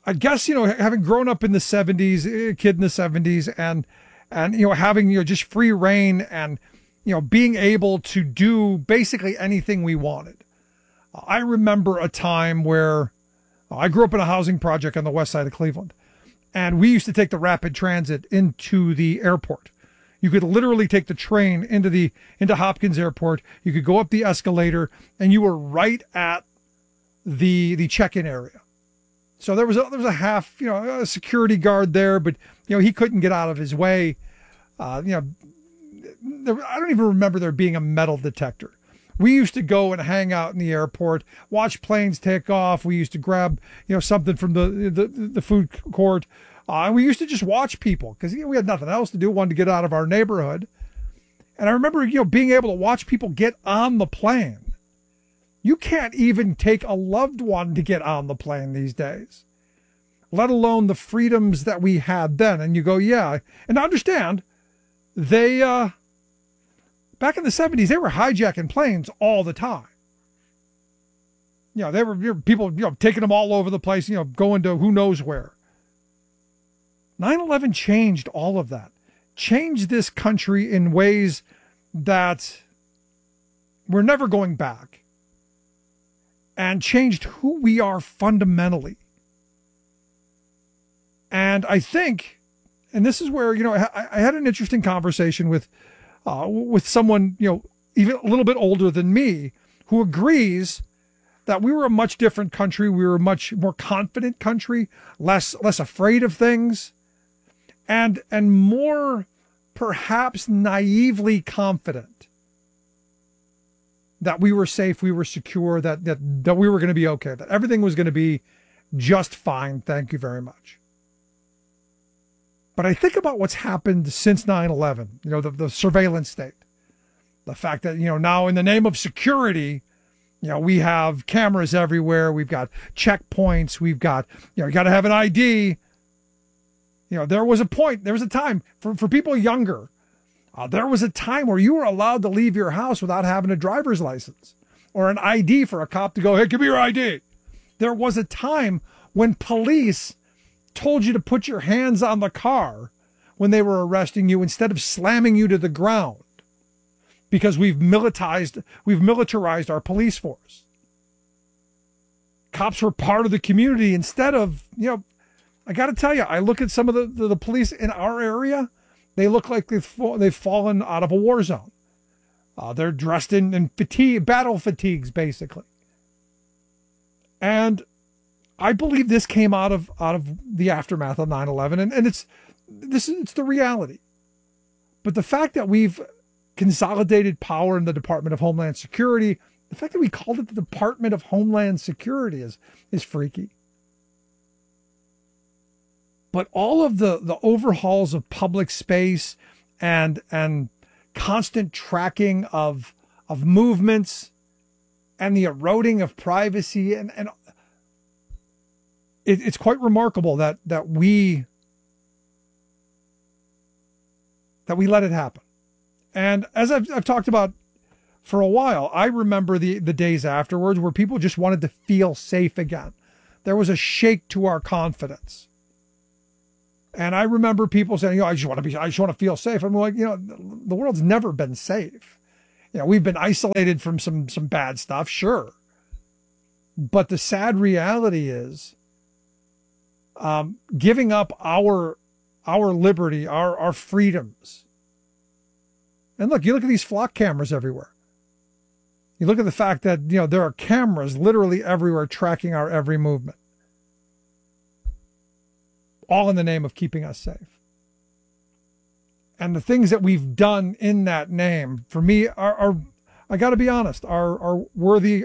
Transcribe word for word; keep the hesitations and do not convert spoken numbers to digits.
I guess, you know, having grown up in the seventies, a kid in the seventies, and, and, you know, having, you know, just free reign and, you know, being able to do basically anything we wanted. I remember a time where I grew up in a housing project on the west side of Cleveland, and we used to take the rapid transit into the airport. You could literally take the train into the, into Hopkins Airport. You could go up the escalator and you were right at the, the check-in area. So there was a, there was a half, you know, a security guard there, but, you know, he couldn't get out of his way. Uh, you know, there, I don't even remember there being a metal detector. We used to go and hang out in the airport, watch planes take off. We used to grab, you know, something from the, the, the food court. Uh, we used to just watch people because, you know, we had nothing else to do, wanted to get out of our neighborhood. And I remember, you know, being able to watch people get on the plane. You can't even take a loved one to get on the plane these days, let alone the freedoms that we had then. And you go, yeah. And understand, they, uh, back in the seventies, they were hijacking planes all the time. You know, they were, you know, people, you know, taking them all over the place, you know, going to who knows where. nine eleven changed all of that, changed this country in ways that we're never going back, and changed who we are fundamentally. And I think, and this is where, you know, I, I had an interesting conversation with, uh, with someone, you know, even a little bit older than me, who agrees that we were a much different country. We were a much more confident country, less, less afraid of things, and, and more perhaps naively confident that we were safe, we were secure, that, that, that we were going to be okay, that everything was going to be just fine. Thank you very much. But I think about what's happened since nine eleven, you know, the, the surveillance state, the fact that, you know, now in the name of security, you know, we have cameras everywhere. We've got checkpoints. We've got, you know, you got to have an I D. You know, there was a point, there was a time for, for people younger, Uh, there was a time where you were allowed to leave your house without having a driver's license or an I D for a cop to go, hey, give me your I D. There was a time when police told you to put your hands on the car when they were arresting you instead of slamming you to the ground, because we've militarized, we've militarized our police force. Cops were part of the community instead of, you know, I got to tell you, I look at some of the, the, the police in our area. They look like they've, they've fallen out of a war zone. Uh, they're dressed in, in fatigue, battle fatigues, basically. And I believe this came out of out of the aftermath of nine eleven, and, and it's this it's the reality. But the fact that we've consolidated power in the Department of Homeland Security, the fact that we called it the Department of Homeland Security is is freaky. But all of the, the overhauls of public space and and constant tracking of of movements and the eroding of privacy, and, and it, it's quite remarkable that that we that we let it happen. And as I've, I've talked about for a while, I remember the, the days afterwards where people just wanted to feel safe again. There was a shake to our confidence. And I remember people saying, you know, I just want to be, I just want to feel safe. I'm like, you know, the world's never been safe. You know, we've been isolated from some, some bad stuff, sure. But the sad reality is, um, giving up our, our liberty, our, our freedoms. And look, you look at these flock cameras everywhere. You look at the fact that, you know, there are cameras literally everywhere tracking our every movement, all in the name of keeping us safe. And the things that we've done in that name, for me, are, are I got to be honest, are, are worthy